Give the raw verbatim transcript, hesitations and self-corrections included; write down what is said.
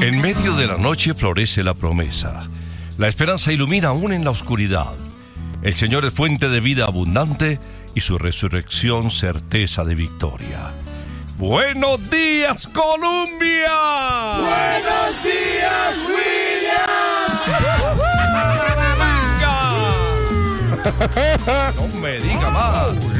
En medio de la noche florece la promesa. La esperanza ilumina aún en la oscuridad. El Señor es fuente de vida abundante y su resurrección certeza de victoria. ¡Buenos días, Colombia! ¡Buenos días, William! No me digas